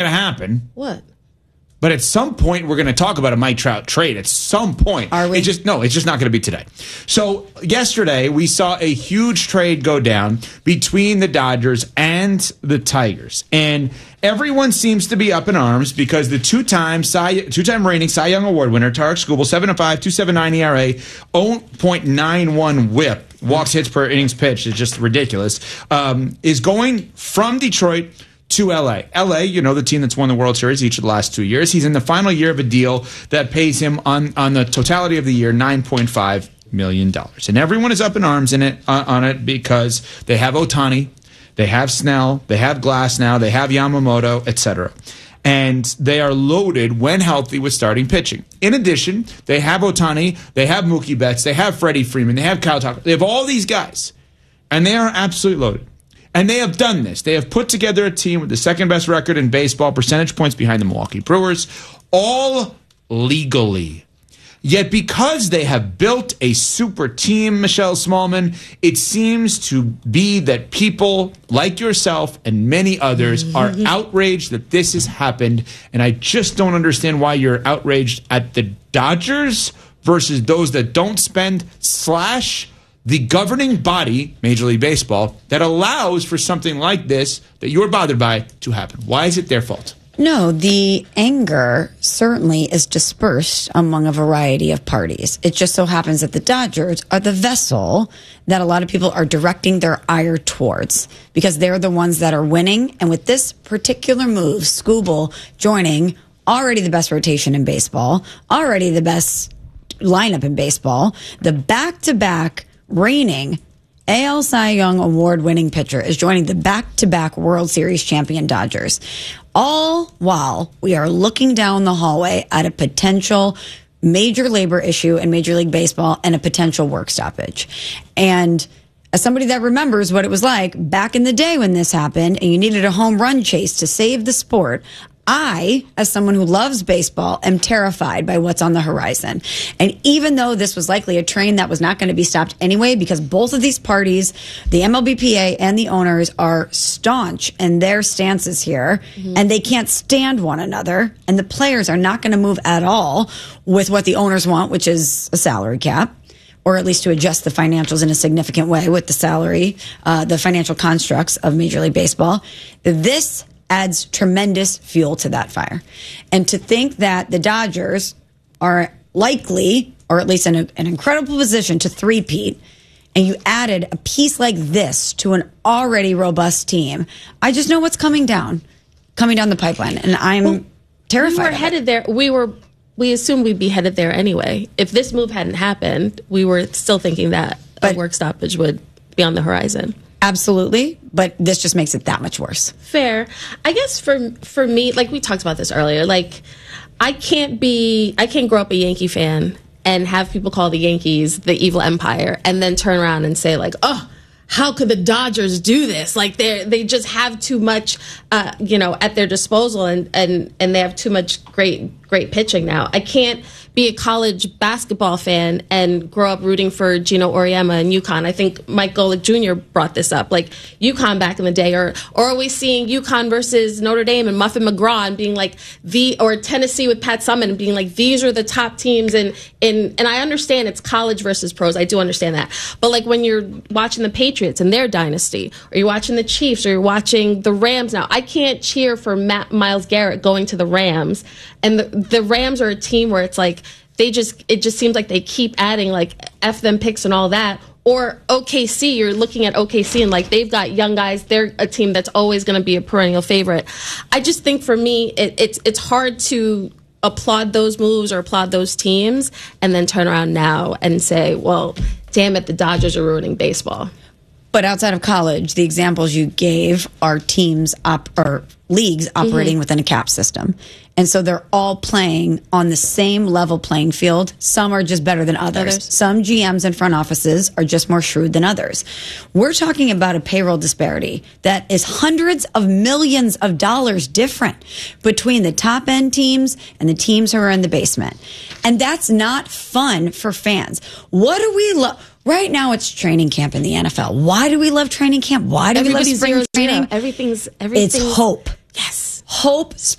happen. What? But at some point, we're going to talk about a Mike Trout trade. At some point. Are we? It's just not going to be today. So yesterday, we saw a huge trade go down between the Dodgers and the Tigers. And everyone seems to be up in arms because the two-time reigning Cy Young Award winner, Tarik Skubal, 7.5, 2.79 ERA, 0.91 WHIP, walks, hits per innings pitched, is just ridiculous, is going from Detroit to L.A. L.A., the team that's won the World Series each of the last 2 years. He's in the final year of a deal that pays him on the totality of the year $9.5 million. And everyone is up in arms on it because they have Ohtani, they have Snell, they have Glasnow, they have Yamamoto, etc. And they are loaded when healthy with starting pitching. In addition, they have Ohtani, they have Mookie Betts, they have Freddie Freeman, they have Kyle Tucker. They have all these guys, and they are absolutely loaded. And they have done this. They have put together a team with the second best record in baseball, percentage points behind the Milwaukee Brewers, all legally. Yet because they have built a super team, Michelle Smallman, it seems to be that people like yourself and many others are outraged that this has happened. And I just don't understand why you're outraged at the Dodgers versus those that don't spend / the governing body, Major League Baseball, that allows for something like this that you're bothered by to happen. Why is it their fault? No, the anger certainly is dispersed among a variety of parties. It just so happens that the Dodgers are the vessel that a lot of people are directing their ire towards because they're the ones that are winning. And with this particular move, Skubal joining already the best rotation in baseball, already the best lineup in baseball, the back-to-back reigning AL Cy Young award-winning pitcher is joining the back-to-back World Series champion Dodgers. All while we are looking down the hallway at a potential major labor issue in Major League Baseball and a potential work stoppage. And as somebody that remembers what it was like back in the day when this happened and you needed a home run chase to save the sport, I, as someone who loves baseball, am terrified by what's on the horizon. And even though this was likely a train that was not going to be stopped anyway, because both of these parties, the MLBPA and the owners, are staunch in their stances here, and they can't stand one another, and the players are not going to move at all with what the owners want, which is a salary cap, or at least to adjust the financials in a significant way with the salary, the financial constructs of Major League Baseball. This adds tremendous fuel to that fire. And to think that the Dodgers are likely, or at least in an incredible position to three-peat, and you added a piece like this to an already robust team, I just know what's coming down the pipeline, and I'm terrified. We were headed there. We assumed we'd be headed there anyway. If this move hadn't happened, we were still thinking that a work stoppage would be on the horizon. Absolutely, but this just makes it that much worse. Fair. I guess for me, like we talked about this earlier, like I can't grow up a Yankee fan and have people call the Yankees the evil empire and then turn around and say like, oh, how could the Dodgers do this? Like they just have too much, at their disposal and they have too much great pitching now. I can't be a college basketball fan and grow up rooting for Gino Auriemma and UConn. I think Mike Golick Jr. brought this up, like UConn back in the day, or are we seeing UConn versus Notre Dame and Muffin McGraw and being like or Tennessee with Pat Summitt and being like these are the top teams and I understand it's college versus pros. I do understand that, but like when you're watching the Patriots and their dynasty, or you're watching the Chiefs, or you're watching the Rams now, I can't cheer for Myles Garrett going to the Rams, and the Rams are a team where it's like it just seems like they keep adding like F them picks and all that. Or OKC, you're looking at OKC and like they've got young guys. They're a team that's always going to be a perennial favorite. I just think for me, it's hard to applaud those moves or applaud those teams and then turn around now and say, well, damn it, the Dodgers are ruining baseball. But outside of college, the examples you gave are teams or leagues operating within a cap system. And so they're all playing on the same level playing field. some are just better than others. Some GMs and front offices are just more shrewd than others. We're talking about a payroll disparity that is hundreds of millions of dollars different between the top end teams and the teams who are in the basement. And that's not fun for fans. What do we love? Right now, it's training camp in the NFL. Why do we love training camp? Why do we love spring training? Everything's It's hope. Yes. Hope.